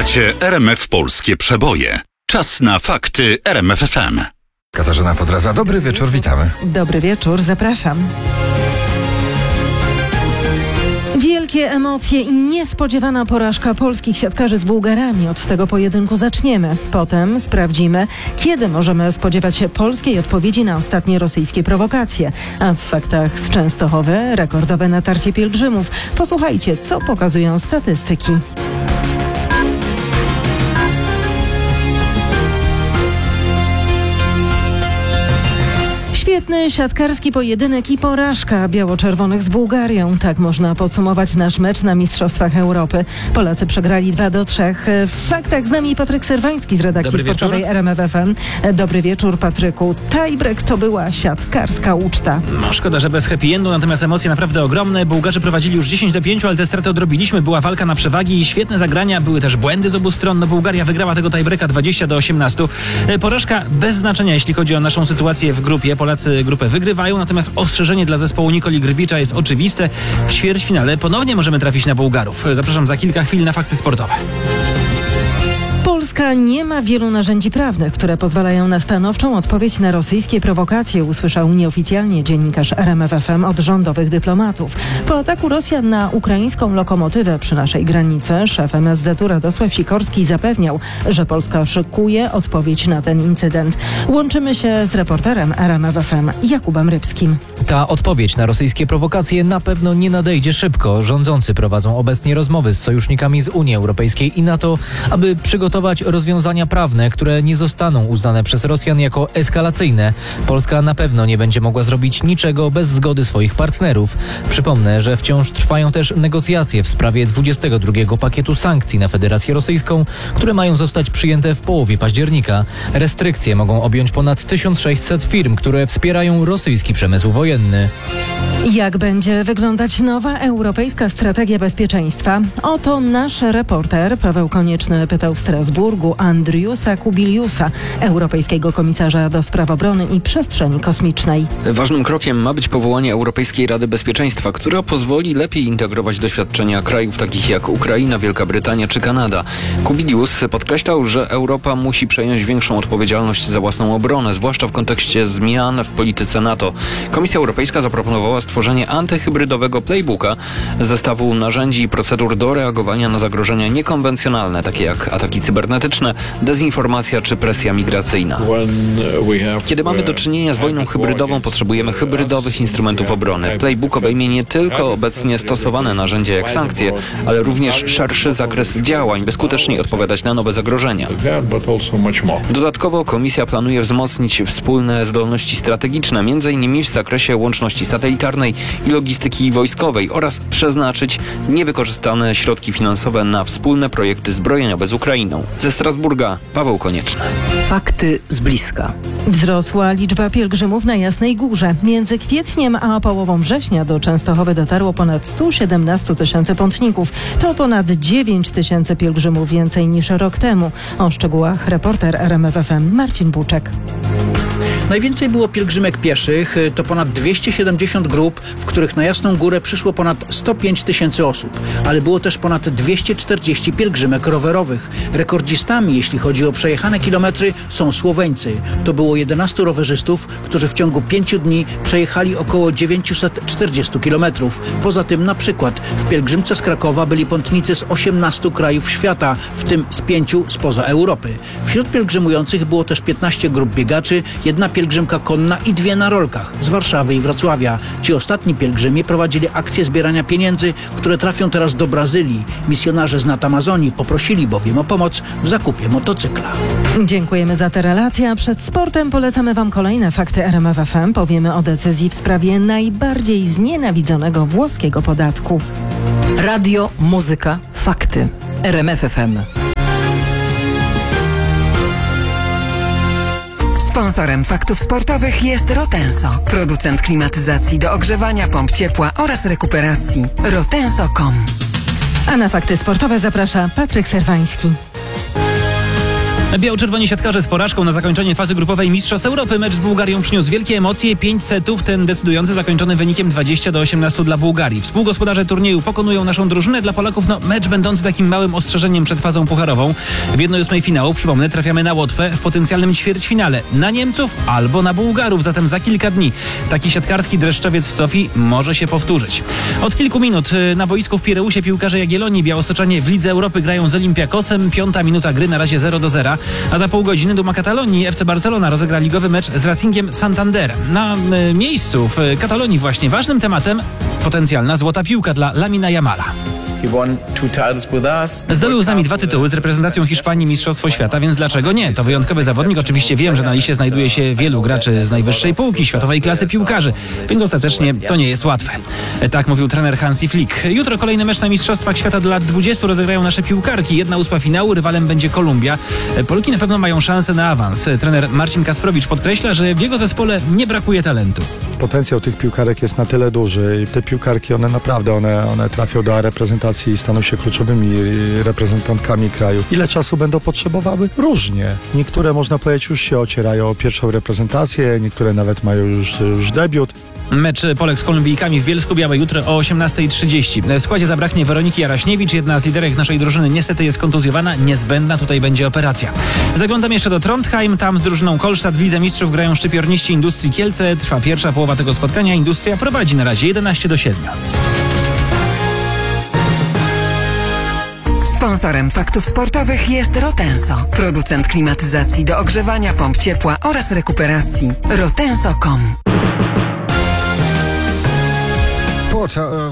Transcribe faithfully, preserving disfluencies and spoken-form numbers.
Słuchacie R M F Polskie Przeboje. Czas na fakty R M F F M. Katarzyna Podraza, dobry wieczór, witamy. Dobry wieczór, zapraszam. Wielkie emocje i niespodziewana porażka polskich siatkarzy z Bułgarami. Od tego pojedynku zaczniemy. Potem sprawdzimy, kiedy możemy spodziewać się polskiej odpowiedzi na ostatnie rosyjskie prowokacje. A w faktach z Częstochowy rekordowe natarcie pielgrzymów. Posłuchajcie, co pokazują statystyki. Świetny siatkarski pojedynek i porażka biało-czerwonych z Bułgarią. Tak można podsumować nasz mecz na Mistrzostwach Europy. Polacy przegrali dwa do trzech. W faktach z nami Patryk Serwański z redakcji Dobry sportowej wieczór. R M F F M. Dobry wieczór, Patryku. Tiebreak to była siatkarska uczta. No szkoda, że bez happy endu, natomiast emocje naprawdę ogromne. Bułgarzy prowadzili już dziesięć do pięciu, ale te straty odrobiliśmy. Była walka na przewagi i świetne zagrania. Były też błędy z obu stron. No, Bułgaria wygrała tego tiebreaka dwadzieścia do osiemnastu. Porażka bez znaczenia, jeśli chodzi o naszą sytuację w grupie. Polacy grupę wygrywają, natomiast ostrzeżenie dla zespołu Nikoli Grybicza jest oczywiste. W ćwierćfinale ponownie możemy trafić na Bułgarów. Zapraszam za kilka chwil na fakty sportowe. Polska nie ma wielu narzędzi prawnych, które pozwalają na stanowczą odpowiedź na rosyjskie prowokacje, usłyszał nieoficjalnie dziennikarz R M F F M od rządowych dyplomatów. Po ataku Rosjan na ukraińską lokomotywę przy naszej granicy szef M S Z u Radosław Sikorski zapewniał, że Polska szykuje odpowiedź na ten incydent. Łączymy się z reporterem R M F F M Jakubem Rybskim. Ta odpowiedź na rosyjskie prowokacje na pewno nie nadejdzie szybko. Rządzący prowadzą obecnie rozmowy z sojusznikami z Unii Europejskiej i NATO, aby przygotować rozwiązania prawne, które nie zostaną uznane przez Rosjan jako eskalacyjne. Polska na pewno nie będzie mogła zrobić niczego bez zgody swoich partnerów. Przypomnę, że wciąż trwają też negocjacje w sprawie dwudziestego drugiego pakietu sankcji na Federację Rosyjską, które mają zostać przyjęte w połowie października. Restrykcje mogą objąć ponad tysiąc sześćset firm, które wspierają rosyjski przemysł wojenny. Jak będzie wyglądać nowa europejska strategia bezpieczeństwa? Oto nasz reporter Paweł Konieczny pytał w Strasburgu Andriusa Kubiliusa, europejskiego komisarza do spraw obrony i przestrzeni kosmicznej. Ważnym krokiem ma być powołanie Europejskiej Rady Bezpieczeństwa, która pozwoli lepiej integrować doświadczenia krajów takich jak Ukraina, Wielka Brytania czy Kanada. Kubilius podkreślał, że Europa musi przejąć większą odpowiedzialność za własną obronę, zwłaszcza w kontekście zmian w polityce NATO. Komisja Europejska zaproponowała stworzenie antyhybrydowego playbooka, zestawu narzędzi i procedur do reagowania na zagrożenia niekonwencjonalne, takie jak ataki cybernetyczne, dezinformacja czy presja migracyjna. Kiedy mamy do czynienia z wojną hybrydową, potrzebujemy hybrydowych instrumentów obrony. Playbook obejmie nie tylko obecnie stosowane narzędzia jak sankcje, ale również szerszy zakres działań, by skuteczniej odpowiadać na nowe zagrożenia. Dodatkowo Komisja planuje wzmocnić wspólne zdolności strategiczne, między innymi w zakresie łączności satelitarnej i logistyki wojskowej oraz przeznaczyć niewykorzystane środki finansowe na wspólne projekty zbrojeniowe z Ukrainą. Ze Strasburga Paweł Konieczny. Fakty z bliska. Wzrosła liczba pielgrzymów na Jasnej Górze. Między kwietniem a połową września do Częstochowy dotarło ponad sto siedemnaście tysięcy pątników. To ponad dziewięć tysięcy pielgrzymów więcej niż rok temu. O szczegółach reporter R M F F M Marcin Buczek. Najwięcej było pielgrzymek pieszych, to ponad dwieście siedemdziesiąt grup, w których na Jasną Górę przyszło ponad sto pięć tysięcy osób, ale było też ponad dwieście czterdzieści pielgrzymek rowerowych. Rekordzistami, jeśli chodzi o przejechane kilometry, są Słoweńcy. To było jedenastu rowerzystów, którzy w ciągu pięciu dni przejechali około dziewięćset czterdzieści kilometrów. Poza tym na przykład w pielgrzymce z Krakowa byli pątnicy z osiemnastu krajów świata, w tym z pięciu spoza Europy. Wśród pielgrzymujących było też piętnaście grup biegaczy, jedna pielgrzymka konna i dwie na rolkach z Warszawy i Wrocławia. Ci ostatni pielgrzymie prowadzili akcję zbierania pieniędzy, które trafią teraz do Brazylii. Misjonarze z nad Amazonii poprosili bowiem o pomoc w zakupie motocykla. Dziękujemy za te relacje, a przed sportem polecamy Wam kolejne fakty R M F F M. Powiemy o decyzji w sprawie najbardziej znienawidzonego włoskiego podatku. Radio, muzyka, fakty. R M F F M. Sponsorem faktów sportowych jest Rotenso, producent klimatyzacji do ogrzewania, pomp ciepła oraz rekuperacji. rotenso kropka com. A na fakty sportowe zaprasza Patryk Serwański. Biało-czerwoni siatkarze z porażką na zakończenie fazy grupowej Mistrzostw Europy. Mecz z Bułgarią przyniósł wielkie emocje. Pięć setów, ten decydujący zakończony wynikiem dwadzieścia do osiemnastu dla Bułgarii. Współgospodarze turnieju pokonują naszą drużynę. Dla Polaków no, mecz będący takim małym ostrzeżeniem przed fazą pucharową. W jednej ósmej finału, przypomnę, trafiamy na Łotwę w potencjalnym ćwierćfinale. Na Niemców albo na Bułgarów. Zatem za kilka dni taki siatkarski dreszczowiec w Sofii może się powtórzyć. Od kilku minut na boisku w Pireusie piłkarze Jagiellonii Białostoczanie w Lidze Europy grają z Olympiakosem. Piąta minuta gry, na razie zero do zera. A za pół godziny Duma Katalonii F C Barcelona rozegra ligowy mecz z Racingiem Santander. Na y, miejscu w Katalonii właśnie ważnym tematem potencjalna złota piłka dla Lamina Yamala. Zdobył z nami dwa tytuły z reprezentacją Hiszpanii Mistrzostwo Świata, więc dlaczego nie? To wyjątkowy zawodnik. Oczywiście wiem, że na liście znajduje się wielu graczy z najwyższej półki, światowej klasy piłkarzy, więc ostatecznie to nie jest łatwe. Tak mówił trener Hansi Flick. Jutro kolejny mecz na Mistrzostwach Świata do lat dwudziestu rozegrają nasze piłkarki. Jedna ósma finału, rywalem będzie Kolumbia. Polki na pewno mają szansę na awans. Trener Marcin Kasprowicz podkreśla, że w jego zespole nie brakuje talentu. Potencjał tych piłkarek jest na tyle duży i te piłkarki, one naprawdę, one, one trafią do reprezentacji i staną się kluczowymi reprezentantkami kraju. Ile czasu będą potrzebowały? Różnie. Niektóre, można powiedzieć, już się ocierają o pierwszą reprezentację, niektóre nawet mają już, już debiut. Mecz Polek z Kolumbijkami w Bielsku-Białej jutro o osiemnastej trzydzieści. W składzie zabraknie Weroniki Jaraśniewicz, jedna z liderek naszej drużyny niestety jest kontuzjowana, niezbędna tutaj będzie operacja. Zaglądam jeszcze do Trondheim, tam z drużyną Kolsztad w Lidze Mistrzów grają szczypiorniści Industrii Kielce. Trwa pierwsza połowa tego spotkania, Industria prowadzi na razie jedenaście do siedmiu. Sponsorem faktów sportowych jest Rotenso, producent klimatyzacji do ogrzewania, pomp ciepła oraz rekuperacji. rotenso kropka com